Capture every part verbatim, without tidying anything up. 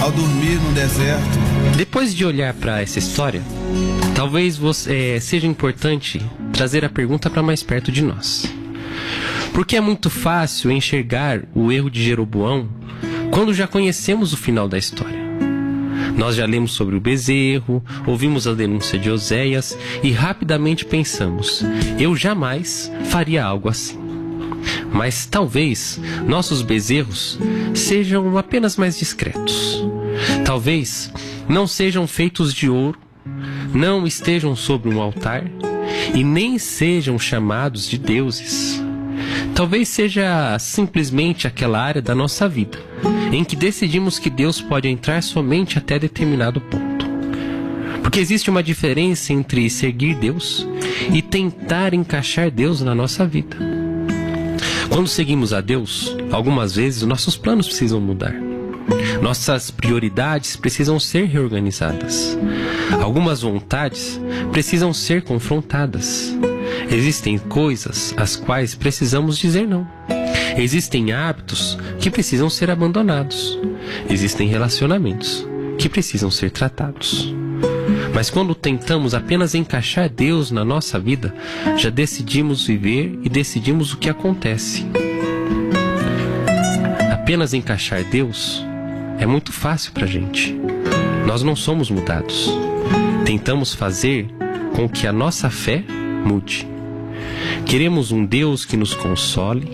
ao dormir no deserto. Depois de olhar para essa história, talvez você, é, seja importante trazer a pergunta para mais perto de nós. Porque é muito fácil enxergar o erro de Jeroboão quando já conhecemos o final da história. Nós já lemos sobre o bezerro, ouvimos a denúncia de Oséias e rapidamente pensamos, eu jamais faria algo assim. Mas talvez nossos bezerros sejam apenas mais discretos. Talvez não sejam feitos de ouro, não estejam sobre um altar e nem sejam chamados de deuses. Talvez seja simplesmente aquela área da nossa vida em que decidimos que Deus pode entrar somente até determinado ponto. Porque existe uma diferença entre seguir Deus e tentar encaixar Deus na nossa vida. Quando seguimos a Deus, algumas vezes nossos planos precisam mudar. Nossas prioridades precisam ser reorganizadas. Algumas vontades precisam ser confrontadas. Existem coisas às quais precisamos dizer não. Existem hábitos que precisam ser abandonados. Existem relacionamentos que precisam ser tratados. Mas quando tentamos apenas encaixar Deus na nossa vida, já decidimos viver e decidimos o que acontece. Apenas encaixar Deus é muito fácil pra gente. Nós não somos mudados. Tentamos fazer com que a nossa fé mude. Queremos um Deus que nos console,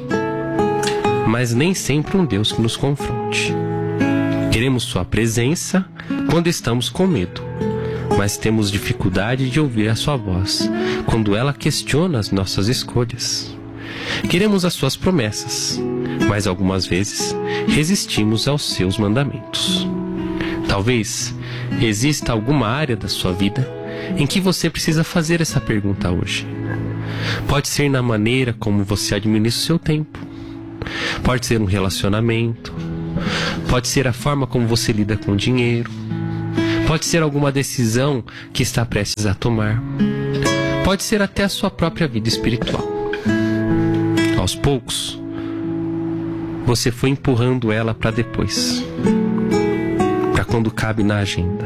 mas nem sempre um Deus que nos confronte. Queremos sua presença quando estamos com medo, mas temos dificuldade de ouvir a sua voz quando ela questiona as nossas escolhas. Queremos as suas promessas, mas algumas vezes resistimos aos seus mandamentos. Talvez exista alguma área da sua vida em que você precisa fazer essa pergunta hoje. Pode ser na maneira como você administra o seu tempo. Pode ser um relacionamento. Pode ser a forma como você lida com o dinheiro. Pode ser alguma decisão que está prestes a tomar. Pode ser até a sua própria vida espiritual. Aos poucos, você foi empurrando ela para depois, para quando cabe na agenda.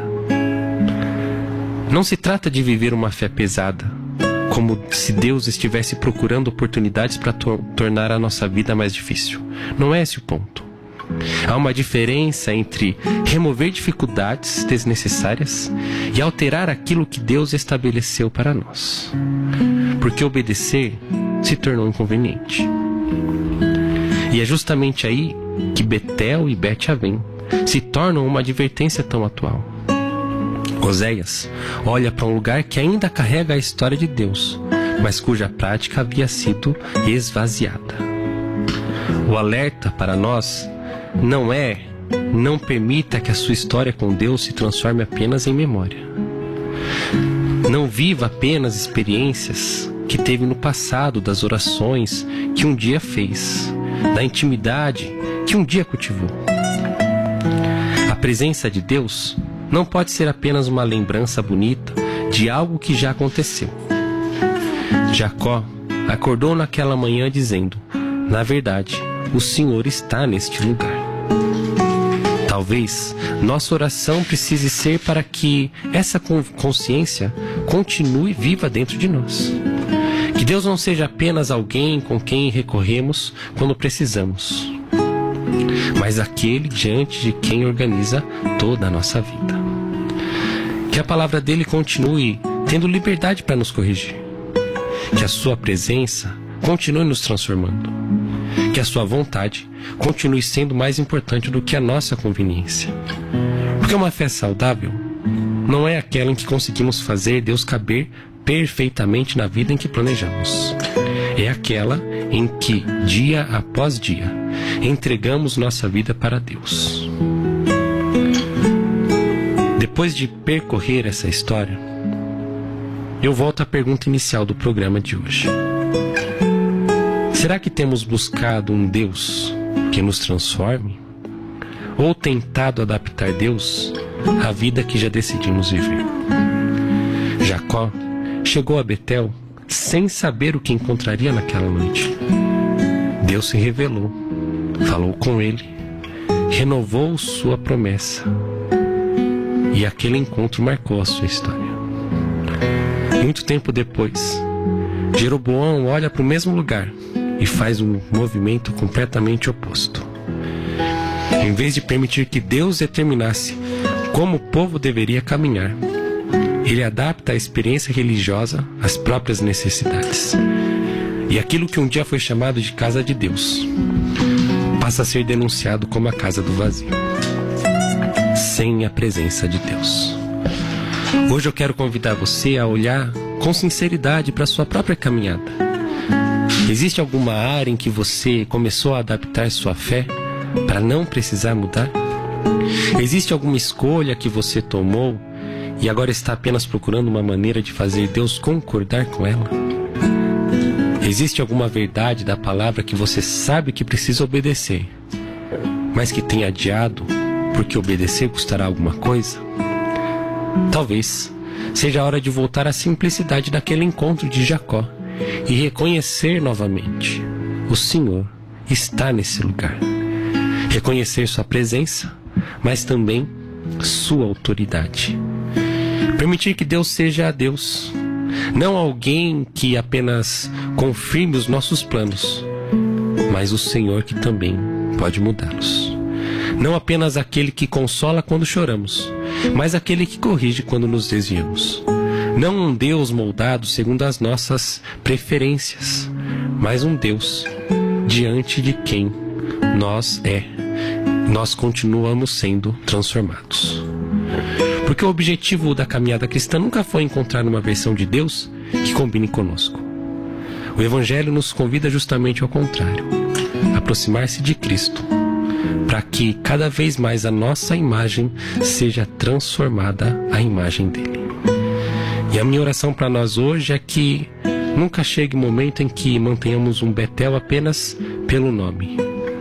Não se trata de viver uma fé pesada, como se Deus estivesse procurando oportunidades para tor- tornar a nossa vida mais difícil. Não é esse o ponto. Há uma diferença entre remover dificuldades desnecessárias e alterar aquilo que Deus estabeleceu para nós. Porque obedecer se tornou inconveniente. E é justamente aí que Betel e Bet-Avém se tornam uma advertência tão atual. Oséias olha para um lugar que ainda carrega a história de Deus, mas cuja prática havia sido esvaziada. O alerta para nós não é: não permita que a sua história com Deus se transforme apenas em memória. Não viva apenas experiências que teve no passado, das orações que um dia fez, da intimidade que um dia cultivou. A presença de Deus não pode ser apenas uma lembrança bonita de algo que já aconteceu. Jacó acordou naquela manhã dizendo: na verdade, o Senhor está neste lugar. Talvez nossa oração precise ser para que essa consciência continue viva dentro de nós. Que Deus não seja apenas alguém com quem recorremos quando precisamos, mas aquele diante de quem organiza toda a nossa vida. Que a palavra dele continue tendo liberdade para nos corrigir. Que a sua presença continue nos transformando. Que a sua vontade continue sendo mais importante do que a nossa conveniência. Porque uma fé saudável não é aquela em que conseguimos fazer Deus caber perfeitamente na vida em que planejamos. É aquela em que, dia após dia, entregamos nossa vida para Deus. Depois de percorrer essa história, eu volto à pergunta inicial do programa de hoje. Será que temos buscado um Deus que nos transforme? Ou tentado adaptar Deus à vida que já decidimos viver? Jacó chegou a Betel sem saber o que encontraria naquela noite. Deus se revelou, falou com ele renovou sua promessa. E aquele encontro marcou a sua história. Muito tempo depois, Jeroboão olha para o mesmo lugar e faz um movimento completamente oposto. Em vez de permitir que Deus determinasse como o povo deveria caminhar, ele adapta a experiência religiosa às próprias necessidades. E aquilo que um dia foi chamado de casa de Deus passa a ser denunciado como a casa do vazio, sem a presença de Deus. Hoje eu quero convidar você a olhar com sinceridade para a sua própria caminhada. Existe alguma área em que você começou a adaptar sua fé para não precisar mudar? Existe alguma escolha que você tomou e agora está apenas procurando uma maneira de fazer Deus concordar com ela? Existe alguma verdade da palavra que você sabe que precisa obedecer, mas que tem adiado porque obedecer custará alguma coisa? Talvez seja a hora de voltar à simplicidade daquele encontro de Jacó e reconhecer novamente: o Senhor está nesse lugar. Reconhecer sua presença, mas também sua autoridade. Permitir que Deus seja Deus, não alguém que apenas confirme os nossos planos, mas o Senhor que também pode mudá-los. Não apenas aquele que consola quando choramos, mas aquele que corrige quando nos desviamos. Não um Deus moldado segundo as nossas preferências, mas um Deus diante de quem nós é, nós continuamos sendo transformados. Porque o objetivo da caminhada cristã nunca foi encontrar uma versão de Deus que combine conosco. O Evangelho nos convida justamente ao contrário, aproximar-se de Cristo, para que cada vez mais a nossa imagem seja transformada à imagem dele. E a minha oração para nós hoje é que nunca chegue o momento em que mantenhamos um Betel apenas pelo nome.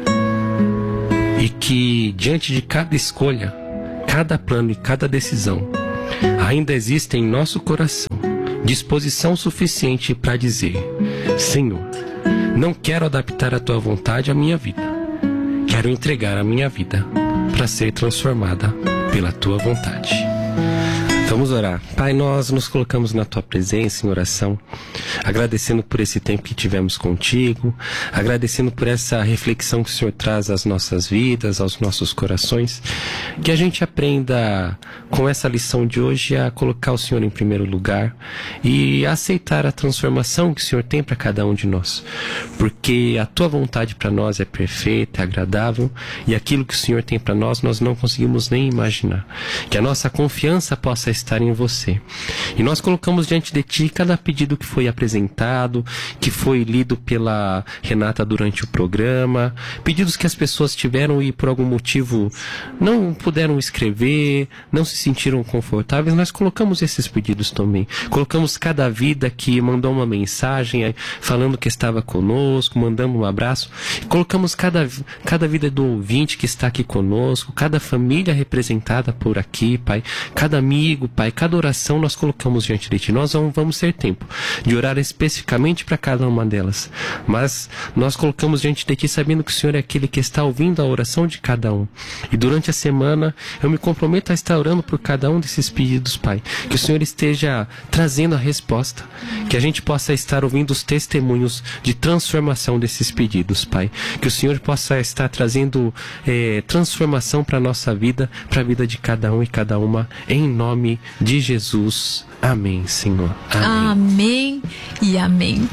E que diante de cada escolha, cada plano e cada decisão, ainda existe em nosso coração disposição suficiente para dizer: Senhor, não quero adaptar a tua vontade à minha vida. Quero entregar a minha vida para ser transformada pela tua vontade. Vamos orar. Pai, nós nos colocamos na tua presença em oração, agradecendo por esse tempo que tivemos contigo, agradecendo por essa reflexão que o Senhor traz às nossas vidas, aos nossos corações, que a gente aprenda com essa lição de hoje a colocar o Senhor em primeiro lugar e a aceitar a transformação que o Senhor tem para cada um de nós, porque a tua vontade para nós é perfeita, é agradável, e aquilo que o Senhor tem para nós, nós não conseguimos nem imaginar. Que a nossa confiança possa estar estar em você. E nós colocamos diante de ti cada pedido que foi apresentado, que foi lido pela Renata durante o programa, pedidos que as pessoas tiveram e por algum motivo não puderam escrever, não se sentiram confortáveis. Nós colocamos esses pedidos também. Colocamos cada vida que mandou uma mensagem falando que estava conosco, mandando um abraço. Colocamos cada, cada vida do ouvinte que está aqui conosco, cada família representada por aqui, Pai, cada amigo, Pai, cada oração nós colocamos diante de ti. Nós não vamos ter tempo de orar especificamente para cada uma delas, mas nós colocamos diante de ti sabendo que o Senhor é aquele que está ouvindo a oração de cada um. E durante a semana eu me comprometo a estar orando por cada um desses pedidos, Pai. Que o Senhor esteja trazendo a resposta, que a gente possa estar ouvindo os testemunhos de transformação desses pedidos, Pai. Que o Senhor possa estar trazendo eh, transformação para a nossa vida, para a vida de cada um e cada uma, em nome de Jesus. Amém, Senhor. Amém. Amém e amém.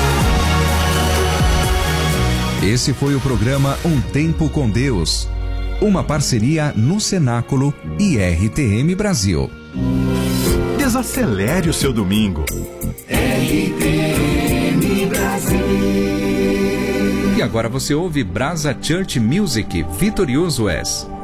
Esse foi o programa Um Tempo com Deus, uma parceria no Cenáculo e R T M Brasil. Desacelere o seu domingo. R T M Brasil. E agora você ouve Brasa Church Music, Vitorioso És.